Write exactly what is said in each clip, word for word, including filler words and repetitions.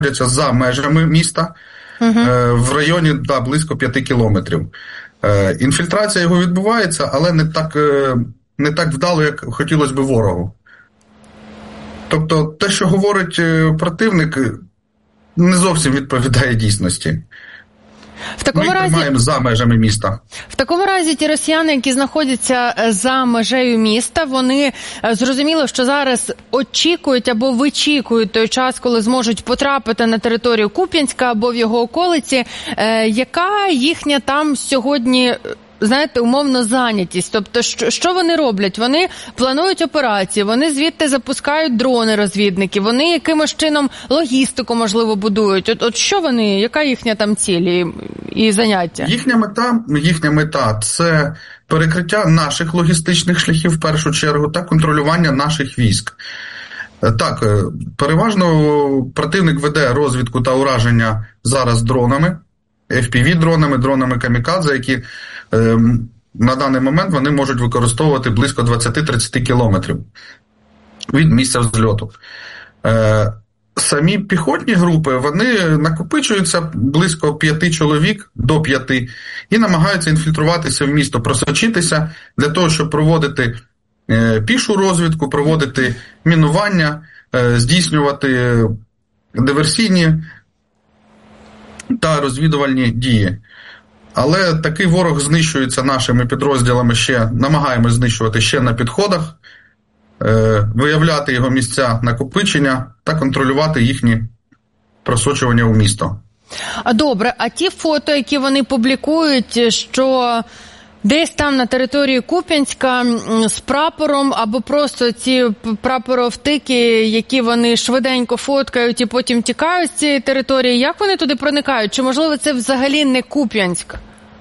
знаходяться за межами міста, угу. в районі да, близько п'яти кілометрів. Інфільтрація його відбувається, але не так, не так вдало, як хотілося б ворогу. Тобто те, що говорить противник, не зовсім відповідає дійсності. В такому Ми разі, тримаємо за межами міста. В такому разі ті росіяни, які знаходяться за межею міста, вони зрозуміло, що зараз очікують або вичікують той час, коли зможуть потрапити на територію Куп'янська або в його околиці. Е, яка їхня там сьогодні, знаєте, умовно зайнятість? Тобто, що, що вони роблять? Вони планують операції, вони звідти запускають дрони-розвідники, вони якимось чином логістику, можливо, будують. От, от що вони, яка їхня там ціль і, і заняття? Їхня мета, їхня мета – це перекриття наших логістичних шляхів в першу чергу та контролювання наших військ. Так, переважно противник веде розвідку та ураження зараз дронами, еф пі ві-дронами, дронами камікадзе, які е, на даний момент вони можуть використовувати близько двадцять-тридцять кілометрів від місця взльоту. Е, самі піхотні групи, вони накопичуються близько п'яти чоловік до п'яти і намагаються інфільтруватися в місто, просочитися для того, щоб проводити е, пішу розвідку, проводити мінування, е, здійснювати диверсійні та розвідувальні дії. Але такий ворог знищується нашими підрозділами ще, намагаємось знищувати ще на підходах, е, виявляти його місця накопичення та контролювати їхні просочування у місто. А добре, а ті фото, які вони публікують, що десь там на території Куп'янська з прапором, або просто ці прапоровтики, які вони швиденько фоткають і потім тікають з цієї території, як вони туди проникають? Чи, можливо, це взагалі не Куп'янськ?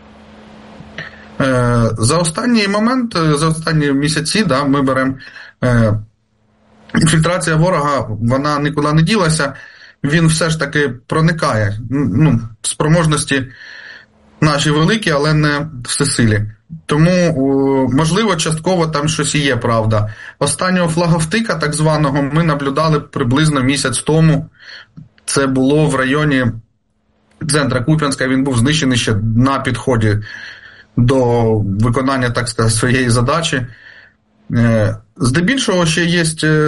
Е, за останній момент, за останні місяці, да, ми беремо е, інфільтрація ворога, вона нікуди не ділася, він все ж таки проникає. Ну, спроможності наші великі, але не всесилі. Тому, можливо, частково там щось і є, правда. Останнього флаговтика, так званого, ми наблюдали приблизно місяць тому. Це було в районі центра Куп'янська, він був знищений ще на підході до виконання, так сказати, своєї задачі. Здебільшого ще є,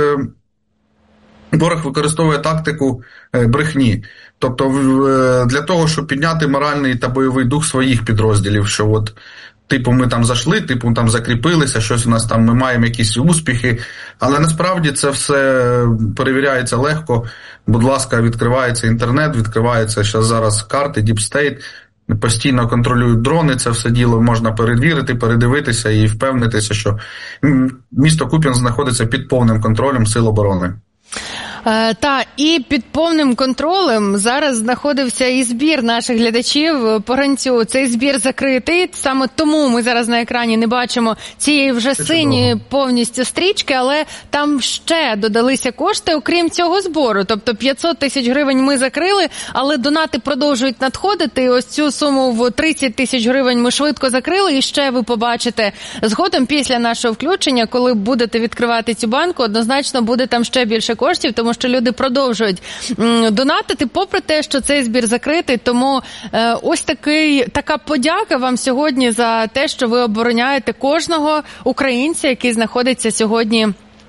ворог використовує тактику брехні. Тобто для того, щоб підняти моральний та бойовий дух своїх підрозділів, що от типу ми там зайшли, типу там закріпилися, щось у нас там, ми маємо якісь успіхи, але насправді це все перевіряється легко. Будь ласка, відкривається інтернет, відкриваються ще зараз карти, Deep State, постійно контролюють дрони, це все діло можна перевірити, передивитися і впевнитися, що місто Куп'янськ знаходиться під повним контролем Сил оборони. Е, та, і під повним контролем зараз знаходився і збір наших глядачів по гранцю. Цей збір закритий, саме тому ми зараз на екрані не бачимо цієї вже синьої повністю стрічки, але там ще додалися кошти, окрім цього збору. Тобто п'ятсот тисяч гривень ми закрили, але донати продовжують надходити. І ось цю суму в тридцять тисяч гривень ми швидко закрили, і ще ви побачите згодом після нашого включення, коли будете відкривати цю банку, однозначно буде там ще більше коштів, тому що люди продовжують донатити, попри те, що цей збір закритий. Тому е, ось такий, така подяка вам сьогодні за те, що ви обороняєте кожного українця, який знаходиться сьогодні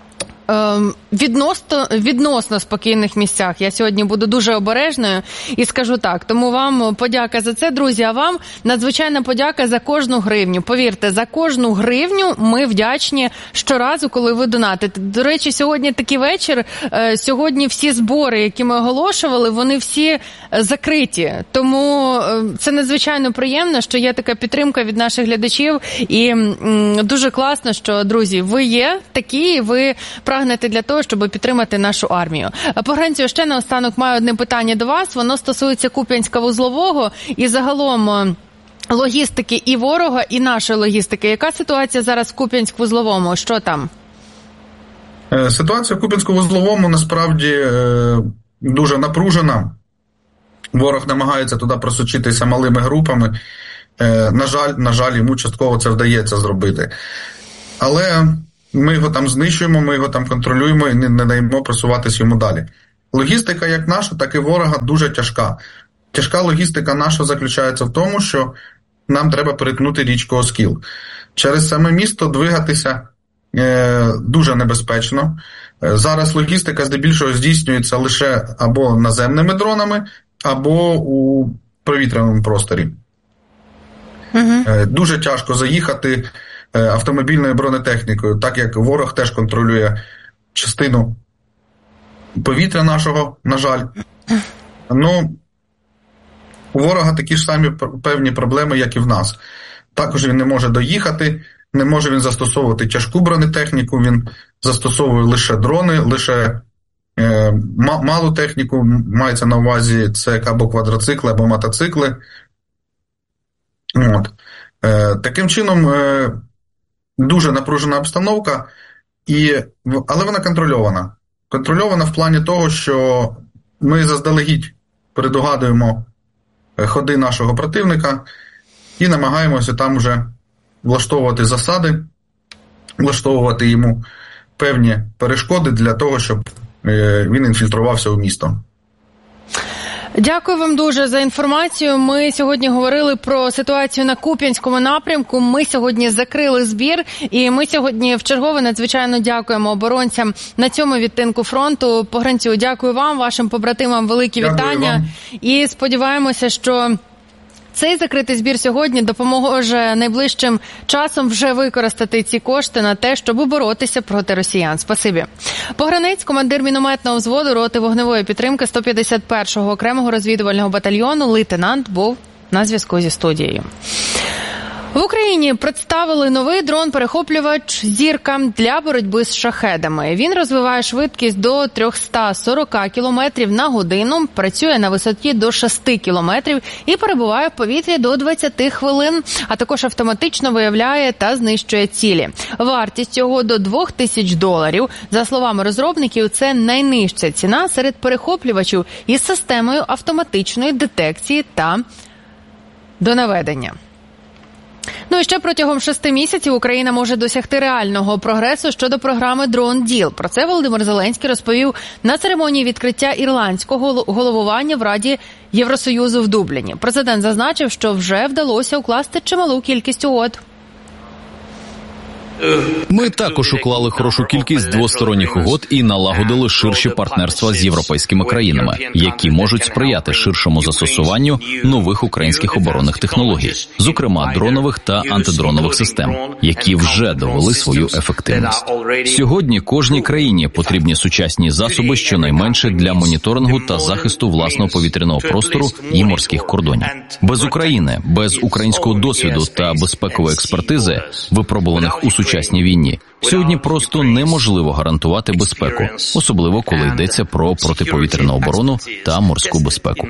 Відносно, відносно спокійних місцях. Я сьогодні буду дуже обережною і скажу так. Тому вам подяка за це, друзі, а вам надзвичайна подяка за кожну гривню. Повірте, за кожну гривню ми вдячні щоразу, коли ви донатите. До речі, сьогодні такий вечір, сьогодні всі збори, які ми оголошували, вони всі закриті. Тому це надзвичайно приємно, що є така підтримка від наших глядачів. І дуже класно, що, друзі, ви є такі, ви прагнете для того, щоб підтримати нашу армію. По гранцю ще наостанок маю одне питання до вас. Воно стосується Куп'янська-Вузлового і загалом логістики і ворога, і нашої логістики. Яка ситуація зараз в Куп'янськ-Вузловому? Що там? Ситуація в Куп'янську-Вузловому насправді дуже напружена. Ворог намагається туди просочитися малими групами. На жаль, на жаль, йому частково це вдається зробити. Але ми його там знищуємо, ми його там контролюємо і не, не даємо просуватись йому далі. логістика як наша, так і ворога дуже тяжка. Тяжка логістика наша заключається в тому, що нам треба перетнути річку Оскіл. Через саме місто двигатися е, дуже небезпечно. Е, зараз логістика здебільшого здійснюється лише або наземними дронами, або у повітряному просторі. Угу. Е, дуже тяжко заїхати е, автомобільною бронетехнікою, так як ворог теж контролює частину повітря нашого, на жаль. Ну, у ворога такі ж самі певні проблеми, як і в нас. Також він не може доїхати, не може він застосовувати тяжку бронетехніку, він застосовує лише дрони, лише е, малу техніку, мається на увазі це або квадроцикли, або мотоцикли. От. Е, таким чином, е, дуже напружена обстановка, і, але вона контрольована. Контрольована в плані того, що ми заздалегідь предугадуємо ходи нашого противника і намагаємося там вже влаштовувати засади, влаштовувати йому певні перешкоди для того, щоб він інфільтрувався у місто. Дякую вам дуже за інформацію. Ми сьогодні говорили про ситуацію на Куп'янському напрямку. Ми сьогодні закрили збір, і ми сьогодні вчергове надзвичайно дякуємо оборонцям на цьому відтинку фронту. Погранцю, дякую вам, вашим побратимам великі дякую вітання. Вам. І сподіваємося, що цей закритий збір сьогодні допоможе найближчим часом вже використати ці кошти на те, щоб боротися проти росіян. Спасибі. Погранець, командир мінометного взводу роти вогневої підтримки сто п'ятдесят першого окремого розвідувального батальйону, лейтенант, був на зв'язку зі студією. В Україні представили новий дрон-перехоплювач «Зірка» для боротьби з шахедами. Він розвиває швидкість до триста сорок кілометрів на годину, працює на висоті до шести кілометрів і перебуває в повітрі до двадцяти хвилин, а також автоматично виявляє та знищує цілі. Вартість його до двох тисяч доларів. За словами розробників, це найнижча ціна серед перехоплювачів із системою автоматичної детекції та донаведення. Ну і ще протягом шести місяців Україна може досягти реального прогресу щодо програми «Дрон Діл». Про це Володимир Зеленський розповів на церемонії відкриття ірландського головування в Раді Євросоюзу в Дубліні. Президент зазначив, що вже вдалося укласти чималу кількість угод. Ми також уклали хорошу кількість двосторонніх угод і налагодили ширші партнерства з європейськими країнами, які можуть сприяти ширшому застосуванню нових українських оборонних технологій, зокрема дронових та антидронових систем, які вже довели свою ефективність. Сьогодні кожній країні потрібні сучасні засоби щонайменше для моніторингу та захисту власного повітряного простору і морських кордонів. Без України, без українського досвіду та безпекової експертизи, випробуваних у сучасній війні, сьогодні просто неможливо гарантувати безпеку, особливо коли йдеться про протиповітряну оборону та морську безпеку.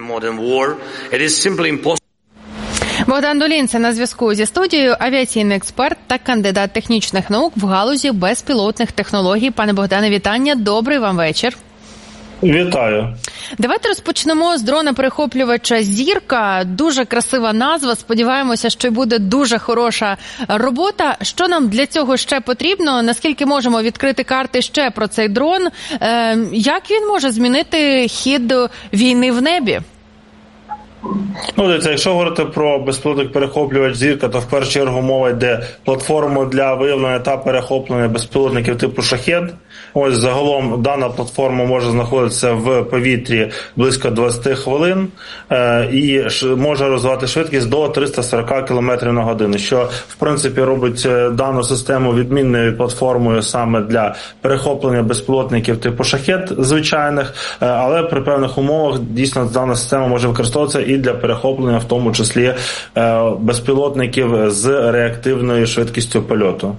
Богдан Долінце на зв'язку зі студією, авіаційний експерт та кандидат технічних наук в галузі безпілотних технологій. Пане Богдане, вітання. Добрий вам вечір. Вітаю. Давайте розпочнемо з дрона-перехоплювача «Зірка». Дуже красива назва. Сподіваємося, що й буде дуже хороша робота. Що нам для цього ще потрібно? Наскільки можемо відкрити карти ще про цей дрон? Як він може змінити хід війни в небі? Ну, дивіться, якщо говорити про безпілотний перехоплювач «Зірка», то в першу чергу мова йде платформу для виявлення та перехоплення безпілотників типу «Шахед». Ось загалом дана платформа може знаходитися в повітрі близько двадцять хвилин е, і може розвивати швидкість до триста сорок кілометрів на годину, що в принципі робить дану систему відмінною платформою саме для перехоплення безпілотників типу «Шахед» звичайних, е, але при певних умовах дійсно дана система може використовуватися і для перехоплення, в тому числі е, безпілотників з реактивною швидкістю польоту.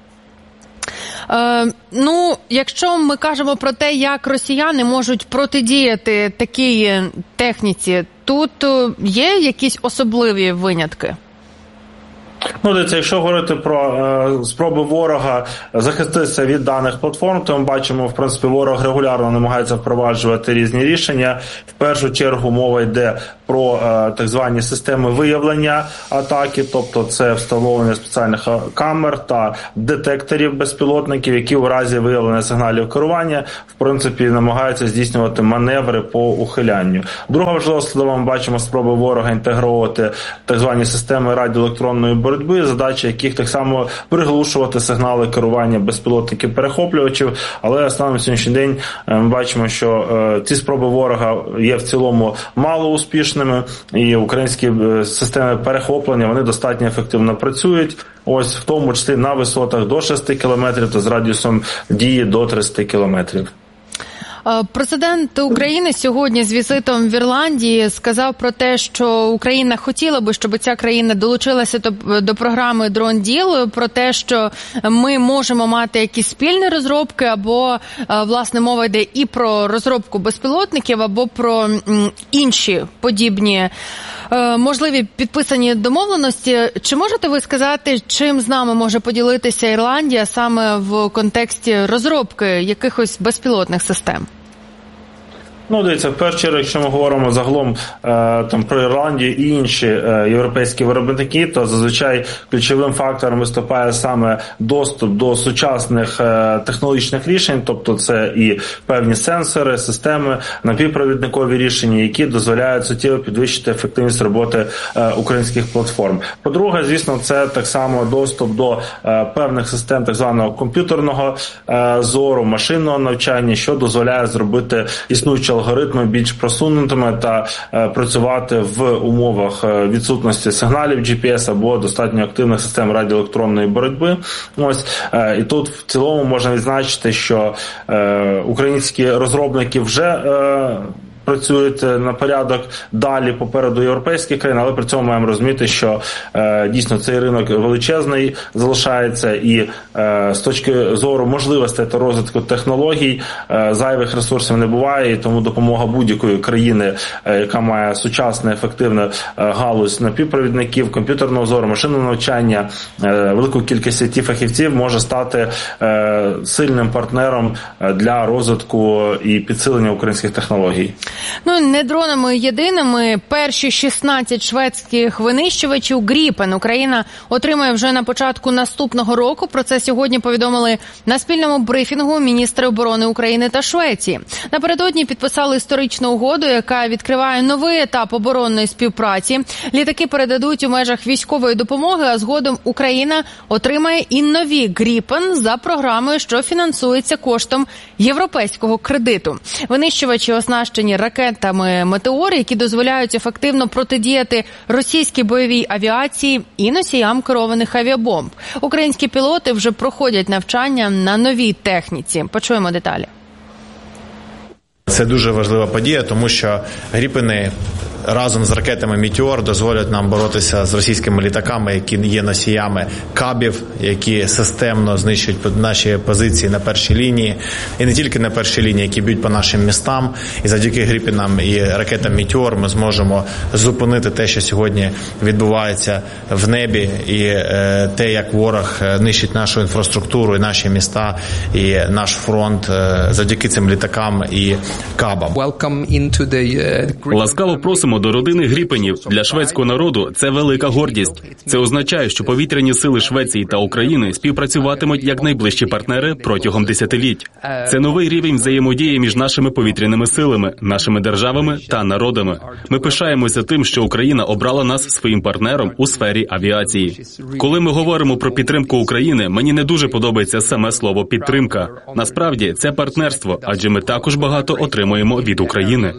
Е, ну, якщо ми кажемо про те, як росіяни можуть протидіяти такій техніці, тут є якісь особливі винятки? Ну, дивіться, якщо говорити про е, спроби ворога захиститися від даних платформ, то ми бачимо, в принципі, ворог регулярно намагається впроваджувати різні рішення. В першу чергу мова йде про е, так звані системи виявлення атаки, тобто це встановлення спеціальних камер та детекторів безпілотників, які у разі виявлення сигналів керування, в принципі, намагаються здійснювати маневри по ухилянню. Друга важлива складова, ми бачимо спроби ворога інтегрувати так звані системи радіоелектронної боротьби, задача яких так само приглушувати сигнали керування безпілотників-перехоплювачів, але станом на сьогоднішній день ми бачимо, що е, ці спроби ворога є в цілому мало успішними, і українські системи перехоплення, вони достатньо ефективно працюють, ось в тому числі на висотах до шести кілометрів та з радіусом дії до тридцяти кілометрів. Президент України сьогодні з візитом в Ірландії сказав про те, що Україна хотіла би, щоб ця країна долучилася до, до програми Drone Deal, про те, що ми можемо мати якісь спільні розробки, або, власне, мова йде і про розробку безпілотників, або про інші подібні можливі підписані домовленості. Чи можете ви сказати, чим з нами може поділитися Ірландія саме в контексті розробки якихось безпілотних систем? Ну, дивіться, в першу чергу, якщо ми говоримо загалом е, там про Ірландію і інші е, європейські виробники, то зазвичай ключовим фактором виступає саме доступ до сучасних е, технологічних рішень, тобто це і певні сенсори, системи, напівпровідникові рішення, які дозволяють суттєво підвищити ефективність роботи е, українських платформ. По-друге, звісно, це так само доступ до е, певних систем так званого комп'ютерного е, зору, машинного навчання, що дозволяє зробити існуючі алгоритми більш просунутими та е, працювати в умовах відсутності сигналів джі пі ес або достатньо активних систем радіоелектронної боротьби. Ось е, і тут в цілому можна відзначити, що е, українські розробники вже е, працюють на порядок далі попереду європейських країн, але при цьому маємо розуміти, що е, дійсно цей ринок величезний залишається, і е, з точки зору можливостей та розвитку технологій е, зайвих ресурсів не буває, і тому допомога будь-якої країни, е, яка має сучасне, ефективне е, галузь напівпровідників, комп'ютерного зору, машинного навчання, е, велику кількість ай ті-фахівців може стати е, сильним партнером для розвитку і підсилення українських технологій. Ну, не дронами єдиними. Перші шістнадцять шведських винищувачів Гріпен Україна отримає вже на початку наступного року. Про це сьогодні повідомили на спільному брифінгу міністри оборони України та Швеції. Напередодні підписали історичну угоду, яка відкриває новий етап оборонної співпраці. Літаки передадуть у межах військової допомоги, а згодом Україна отримає і нові Гріпен за програмою, що фінансується коштом європейського кредиту. Винищувачі оснащені ракетами «Метеор», які дозволяють ефективно протидіяти російській бойовій авіації і носіям керованих авіабомб. Українські пілоти вже проходять навчання на новій техніці. Почуємо деталі. Це дуже важлива подія, тому що Гріпени разом з ракетами «Метеор» дозволять нам боротися з російськими літаками, які є носіями кабів, які системно знищують наші позиції на першій лінії. І не тільки на першій лінії, які б'ють по нашим містам. І завдяки Гріпенам і ракетам «Метеор» ми зможемо зупинити те, що сьогодні відбувається в небі, і е, те, як ворог нищить нашу інфраструктуру, і наші міста, і наш фронт е, завдяки цим літакам і кабам. Ласкаво просимо до родини Гріпенів. Для шведського народу це велика гордість. Це означає, що повітряні сили Швеції та України співпрацюватимуть як найближчі партнери протягом десятиліть. Це новий рівень взаємодії між нашими повітряними силами, нашими державами та народами. Ми пишаємося тим, що Україна обрала нас своїм партнером у сфері авіації. Коли ми говоримо про підтримку України, мені не дуже подобається саме слово «підтримка». Насправді, це партнерство, адже ми також багато отримуємо від України.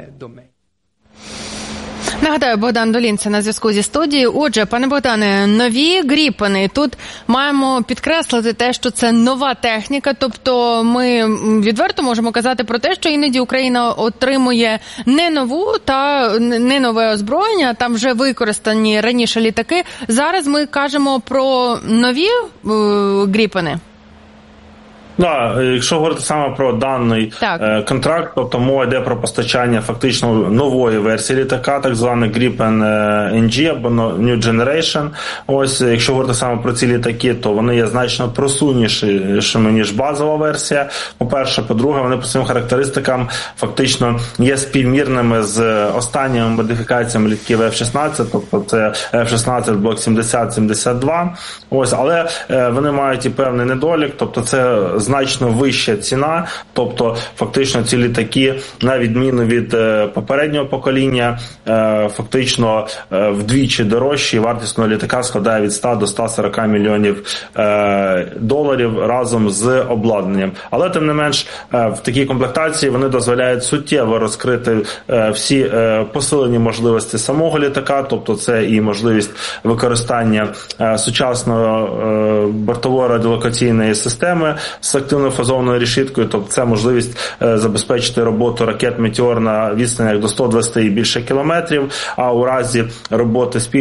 Нагадаю, Богдан Долінце на зв'язку зі студією. Отже, пане Богдане, нові Гріпени. Тут маємо підкреслити те, що це нова техніка, тобто ми відверто можемо казати про те, що іноді Україна отримує не нову та не нове озброєння, там вже використані раніше літаки. Зараз ми кажемо про нові е, Гріпени. Да, якщо говорити саме про даний так. контракт, тобто мова йде про постачання фактично нової версії літака, так званий Gripen ен джі або New Generation. Ось, якщо говорити саме про ці літаки, то вони є значно просунішими, ніж базова версія. По-перше, по-друге, вони по своїм характеристикам фактично є співмірними з останніми модифікаціями літаків еф шістнадцять, тобто це еф шістнадцять Block сімдесят сімдесят два. Ось, але вони мають і певний недолік, тобто це значно вища ціна, тобто фактично ці літаки, на відміну від е, попереднього покоління, е, фактично е, вдвічі дорожчі, вартість літака складає від ста до ста сорока мільйонів е, доларів разом з обладнанням. Але тим не менш е, в такій комплектації вони дозволяють суттєво розкрити е, всі е, посилені можливості самого літака, тобто це і можливість використання е, сучасної е, бортової радіолокаційної системи з активною фазованою решіткою, тобто це можливість е, забезпечити роботу ракет «Метеор» на відстанях до ста двадцяти і більше кілометрів, а у разі роботи спільно